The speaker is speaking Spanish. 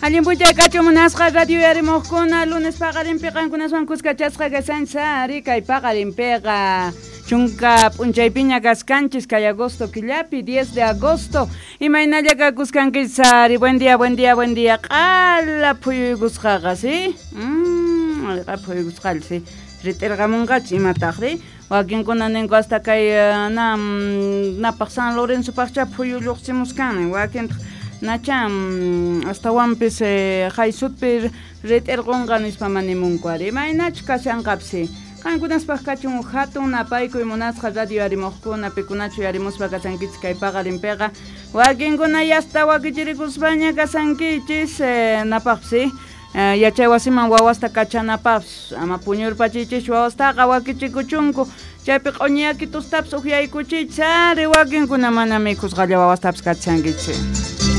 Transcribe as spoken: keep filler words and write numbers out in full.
Alimpucha kachumunasqa radio yarimukuna lunes paqarinpiqa ankunaswan kuskachasqa kasansari kay paqarinpiqa chunka p'unchaypiña kaskanchis kay agosto killapi diez de agosto imaynallaqa kuskankichari buen día buen día buen día qala phuyukusqaqa ¿sí? Mmm qala phuyukusqal ¿sí? Ritirqamunqachi imataqri wakinkuna ninku hasta kay na napaq San Lorenzo paqcha phuyulluqsimusqani wakin nacha hasta wampis haysutpi ritirqunqa nispamanimunqari imaynach kashanqapsi kankunaspaq kachun hatun apaykuy munasqa radio yarimuqkuna pikunachu yarimuspa kasankichis kay paqarinpiqa wakinkuna yasta wakichirikuspaña kasankichis napaqsi yachay wasiman wawasta kachanapaqs ama puñurpachichis wawastaqa wakichikuchunku chaypi q'uñiyakitustapas uqyaykuchis ari wakinkuna mana mikhusqalla wawastapas kachankichis